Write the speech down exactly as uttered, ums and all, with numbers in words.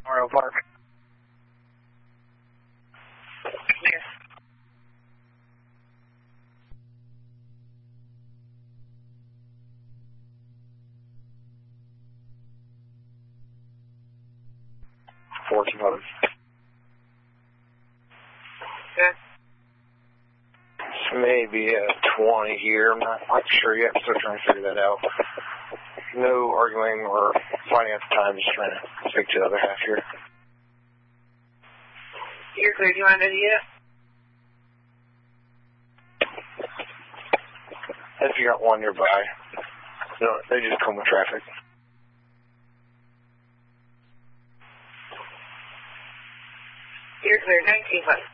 Memorial Park. Yes. fourteen eleven. Good. Maybe a twenty here. I'm not quite sure yet. I'm still trying to figure that out. No arguing or fighting at the time. Just trying to speak to the other half here. You're clear. Do you want to know the unit? If you got one nearby, no, they just come with traffic. You're clear. nineteen left.